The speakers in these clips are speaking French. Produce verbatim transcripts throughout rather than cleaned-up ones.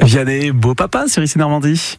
Vianney, beau papa sur Ici Normandie.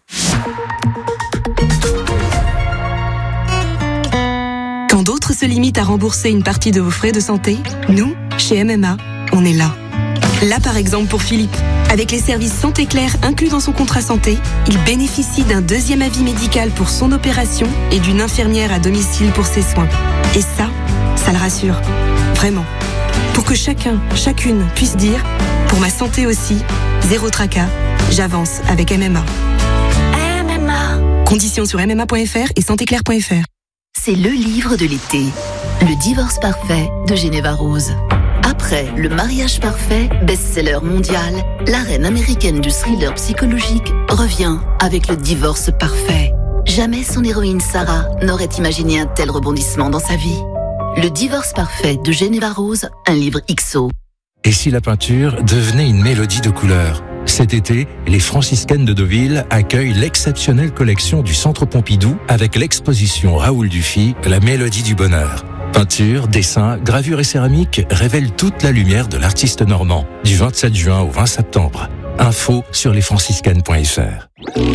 Quand d'autres se limitent à rembourser une partie de vos frais de santé, nous, chez M M A, on est là. Là par exemple pour Philippe. Avec les services Santé Claire inclus dans son contrat santé, il bénéficie d'un deuxième avis médical pour son opération et d'une infirmière à domicile pour ses soins. Et ça, ça le rassure. Vraiment. Pour que chacun, chacune puisse dire « Pour ma santé aussi, zéro tracas, j'avance avec M M A ». M M A. Conditions sur m m a point f r et santé claire point f r. C'est le livre de l'été. Le divorce parfait de Geneva Rose. Après Le mariage parfait, best-seller mondial, la reine américaine du thriller psychologique revient avec Le divorce parfait. Jamais son héroïne Sarah n'aurait imaginé un tel rebondissement dans sa vie. Le divorce parfait de Geneva Rose, un livre X O. Et si la peinture devenait une mélodie de couleurs ? Cet été, les franciscaines de Deauville accueillent l'exceptionnelle collection du Centre Pompidou avec l'exposition Raoul Dufy, La mélodie du bonheur. Peinture, dessin, gravure et céramique révèlent toute la lumière de l'artiste normand du vingt-sept juin au vingt septembre. Info sur lesfranciscaines point f r.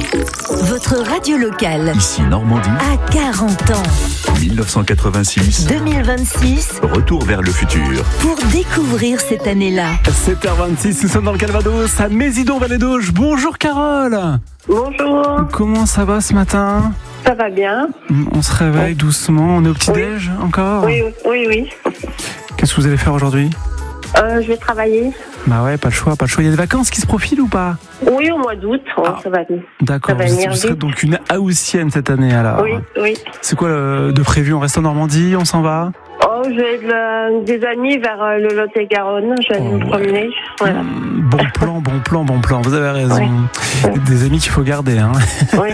Votre radio locale. Ici Normandie. À quarante ans. dix-neuf cent quatre-vingt-six. deux mille vingt-six. Retour vers le futur. Pour découvrir cette année-là. sept heures vingt-six, nous sommes dans le Calvados, à Mésidon-Vallée d'Auge. Bonjour Carole. Bonjour. Comment ça va ce matin ? Ça va bien. On se réveille doucement, on est au petit-déj oui. encore ? Oui, oui, oui. Qu'est-ce que vous allez faire aujourd'hui ? euh, Je vais travailler. Bah ouais, pas le choix, pas le choix. Il y a des vacances qui se profilent ou pas ? Oui, au mois d'août, ah. ça va. D'accord, ça va vous, vous serez donc une haussienne cette année alors. Oui, oui. C'est quoi le, de prévu ? On reste en Normandie, on s'en va ? Oh, j'ai de, des amis vers le Lot-et-Garonne, je vais oh, me promener. Voilà. Bon plan, bon plan, bon plan, vous avez raison. Oui. Des amis qu'il faut garder. Hein. Oui.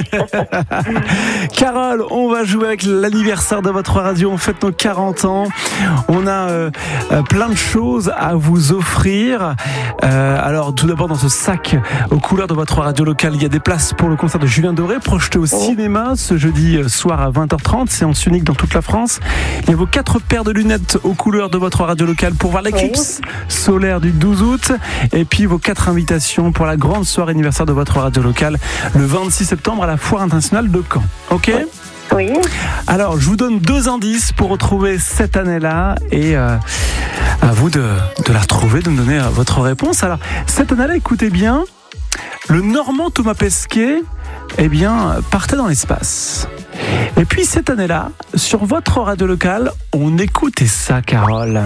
Carole, on va jouer avec l'anniversaire de votre radio. On fête nos quarante ans. On a euh, plein de choses à vous offrir. Euh, alors, tout d'abord, dans ce sac aux couleurs de votre radio locale, il y a des places pour le concert de Julien Doré, projeté au oh. cinéma ce jeudi soir à vingt heures trente. Séance unique dans toute la France. Il y a vos quatre paires de lunettes aux couleurs de votre radio locale pour voir l'éclipse oui. solaire du douze août. Et puis vos quatre invitations pour la grande soirée anniversaire de votre radio locale le vingt-six septembre à la Foire internationale de Caen. Ok ? Oui. Alors, je vous donne deux indices pour retrouver cette année-là et euh, à vous de, de la retrouver, de me donner euh, votre réponse. Alors, cette année-là, écoutez bien, le Normand Thomas Pesquet, eh bien, partait dans l'espace. Et puis cette année-là, sur votre radio locale, on écoutait ça, Carole.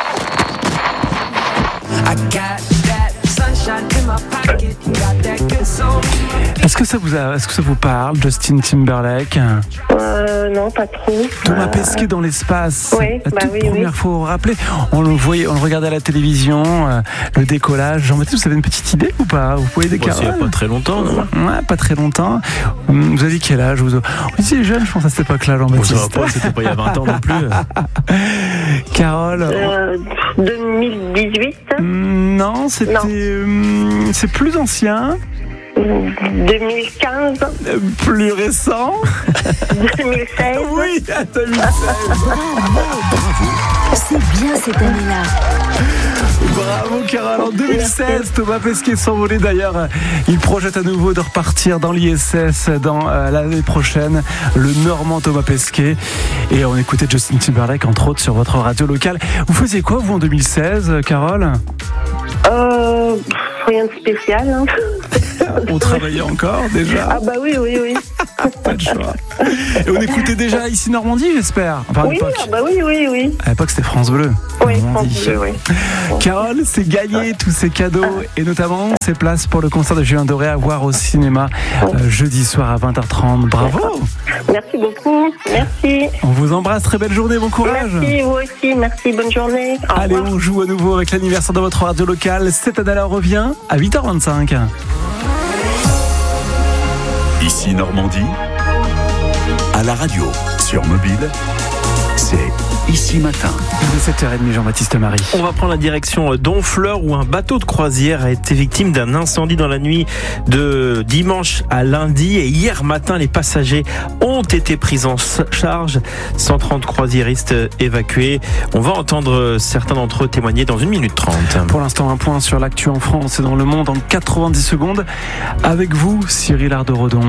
Est-ce que ça vous a, est-ce que ça vous parle, Justin Timberlake ? Euh, non, pas trop. Thomas Pesquet dans l'espace. Oui, la bah toute oui, première oui. fois, vous vous rappelez, on le voyait, on le regardait à la télévision, euh, le décollage. Jean-Baptiste, vous avez une petite idée ou pas ? Vous pouvez décaler ? Il n'y a pas très longtemps, non ? Ouais, pas très longtemps. Vous avez quel âge ? Vous étiez jeune, je pense, à cette époque-là, Jean-Baptiste. Bon, ça va pas, c'était pas il y a vingt ans non plus. Carole. Euh, deux mille dix-huit. Non, c'était, non. Euh, c'est plus ancien. deux mille quinze. Euh, plus récent. deux mille seize. Oui, deux mille seize. Bravo. C'est bien cette année-là. Bravo Carole. En deux mille seize, Thomas Pesquet s'envolait d'ailleurs. Il projette à nouveau de repartir dans l'I S S dans euh, l'année prochaine. Le Normand Thomas Pesquet. Et on écoutait Justin Timberlake entre autres sur votre radio locale. Vous faisiez quoi vous en deux mille seize, Carole ? Euh, rien de spécial. Hein. On travaillait encore déjà. Ah bah oui, oui, oui. Pas de choix. Et on écoutait déjà Ici Normandie, j'espère. Enfin, oui, ah bah oui, oui, oui. À l'époque, c'était France Bleu. Oui, Normandie. France Bleu, oui. Carole, c'est gagné tous ces cadeaux ah. et notamment ces places pour le concert de Julien Doré à voir au cinéma oui. euh, jeudi soir à vingt heures trente. Bravo. Merci beaucoup. Merci. On vous embrasse. Très belle journée. Bon courage. Merci, vous aussi. Merci. Bonne journée. Au Allez, revoir. on joue à nouveau avec l'anniversaire de votre radio locale. Cette année-là revient à huit heures vingt-cinq. Ici Normandie, à la radio, sur mobile, c'est ici matin. De sept heures trente, Jean-Baptiste Marie. On va prendre la direction d'Honfleur où un bateau de croisière a été victime d'un incendie dans la nuit de dimanche à lundi. Et hier matin, les passagers ont été pris en charge. cent trente croisiéristes évacués. On va entendre certains d'entre eux témoigner dans une minute trente. Pour l'instant, un point sur l'actu en France et dans le monde en quatre-vingt-dix secondes. Avec vous, Cyril Ardo-Redon.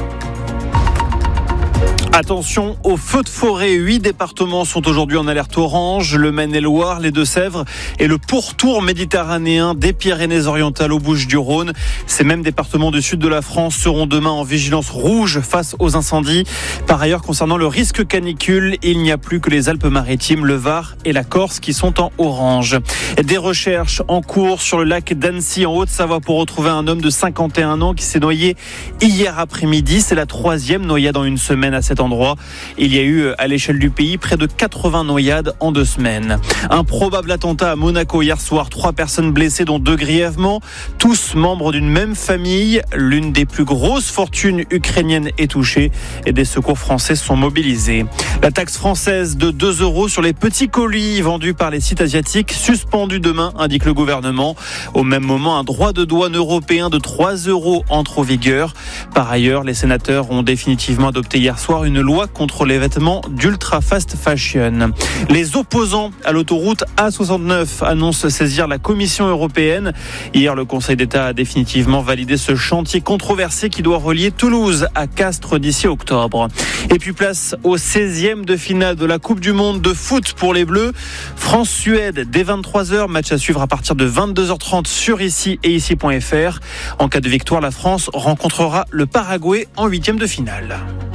Attention aux feux de forêt. Huit départements sont aujourd'hui en alerte orange. Le Maine-et-Loire, les Deux-Sèvres et le pourtour méditerranéen des Pyrénées-Orientales aux Bouches-du-Rhône. Ces mêmes départements du sud de la France seront demain en vigilance rouge face aux incendies. Par ailleurs, concernant le risque canicule, il n'y a plus que les Alpes-Maritimes, le Var et la Corse qui sont en orange. Des recherches en cours sur le lac d'Annecy en Haute-Savoie pour retrouver un homme de cinquante et un ans qui s'est noyé hier après-midi. C'est la troisième noyade en une semaine à cet endroit. Il y a eu à l'échelle du pays près de quatre-vingts noyades en deux semaines. Un probable attentat à Monaco hier soir. Trois personnes blessées dont deux grièvement. Tous membres d'une même famille. L'une des plus grosses fortunes ukrainiennes est touchée et des secours français sont mobilisés. La taxe française de deux euros sur les petits colis vendus par les sites asiatiques suspendue demain, indique le gouvernement. Au même moment, un droit de douane européen de trois euros entre en vigueur. Par ailleurs, les sénateurs ont définitivement adopté hier soir une loi contre les vêtements d'ultra fast fashion. Les opposants à l'autoroute A soixante-neuf annoncent saisir la Commission européenne. Hier, le Conseil d'État a définitivement validé ce chantier controversé qui doit relier Toulouse à Castres d'ici octobre. Et puis place au seizième de finale de la Coupe du Monde de foot pour les Bleus. France-Suède dès vingt-trois heures, match à suivre à partir de vingt-deux heures trente sur ici et ici point f r. En cas de victoire, la France rencontrera le Paraguay en huitième de finale.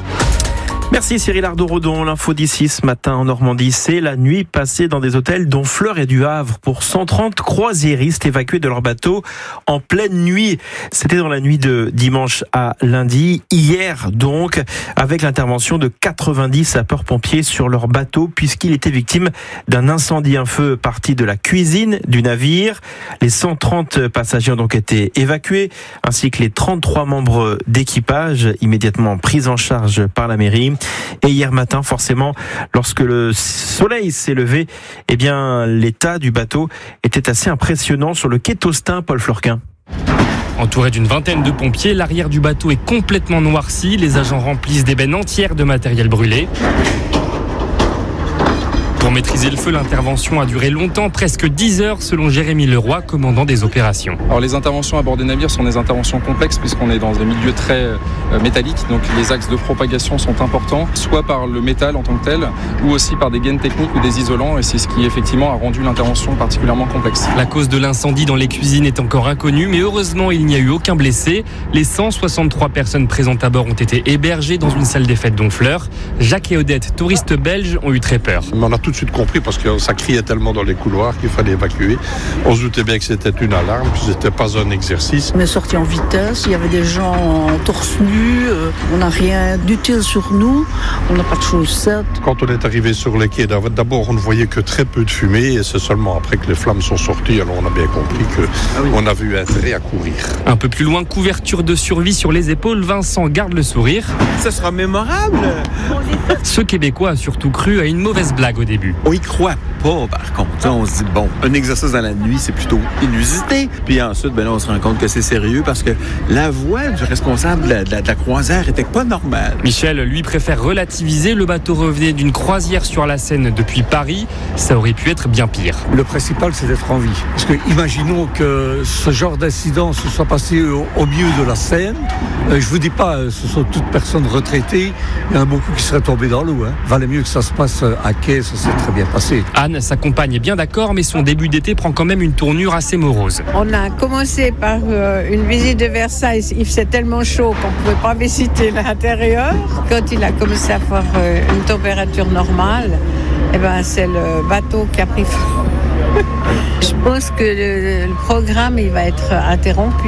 Merci Cyril Ardo-Redon. L'info d'ici ce matin en Normandie, c'est la nuit passée dans des hôtels d'Honfleur et du Havre pour cent trente croisiéristes évacués de leur bateau en pleine nuit. C'était dans la nuit de dimanche à lundi, hier donc, avec l'intervention de quatre-vingt-dix sapeurs-pompiers sur leur bateau puisqu'il était victime d'un incendie. Un feu parti de la cuisine du navire. Les cent trente passagers ont donc été évacués ainsi que les trente-trois membres d'équipage immédiatement pris en charge par la mairie. Et hier matin, forcément, lorsque le soleil s'est levé, eh bien, l'état du bateau était assez impressionnant sur le quai Taustin, Paul Florquin. Entouré d'une vingtaine de pompiers, l'arrière du bateau est complètement noirci. Les agents remplissent des bennes entières de matériel brûlé. Pour maîtriser le feu, l'intervention a duré longtemps, presque dix heures, selon Jérémy Leroy, commandant des opérations. Alors les interventions à bord des navires sont des interventions complexes puisqu'on est dans des milieux très euh, métalliques, donc les axes de propagation sont importants, soit par le métal en tant que tel, ou aussi par des gaines techniques ou des isolants, et c'est ce qui effectivement a rendu l'intervention particulièrement complexe. La cause de l'incendie dans les cuisines est encore inconnue, mais heureusement il n'y a eu aucun blessé. Les cent soixante-trois personnes présentes à bord ont été hébergées dans une salle des fêtes d'Honfleur. Jacques et Odette, touristes belges, ont eu très peur. On a tout de suite compris parce que ça criait tellement dans les couloirs qu'il fallait évacuer. On se doutait bien que c'était une alarme, que c'était pas un exercice. On est sorti en vitesse, il y avait des gens en torse nu, euh, on n'a rien d'utile sur nous, on n'a pas de chaussettes. Quand on est arrivé sur les quais, d'abord on ne voyait que très peu de fumée et c'est seulement après que les flammes sont sorties, alors on a bien compris qu'on ah oui. avait eu intérêt à courir. Un peu plus loin, couverture de survie sur les épaules, Vincent garde le sourire. Ça sera mémorable. Ce Québécois a surtout cru à une mauvaise blague au début. On y croit pas, par contre. On se dit, bon, un exercice dans la nuit, c'est plutôt inusité. Puis ensuite, ben là, on se rend compte que c'est sérieux parce que la voix du responsable de la, de la, de la croisière était pas normale. Michel, lui, préfère relativiser. Le bateau revenait d'une croisière sur la Seine depuis Paris. Ça aurait pu être bien pire. Le principal, c'est d'être en vie. Parce que imaginons que ce genre d'incident se soit passé au, au milieu de la Seine. Euh, je vous dis pas, ce sont toutes personnes retraitées. Il y en a beaucoup qui seraient tombés dans l'eau. Hein. Valait mieux que ça se passe à quai, ça s'est très bien passé. Anne, sa compagne, est bien d'accord, mais son début d'été prend quand même une tournure assez morose. On a commencé par euh, une visite de Versailles. Il faisait tellement chaud qu'on ne pouvait pas visiter l'intérieur. Quand il a commencé à faire euh, une température normale, eh ben, c'est le bateau qui a pris feu. Je pense que le, le programme il va être interrompu.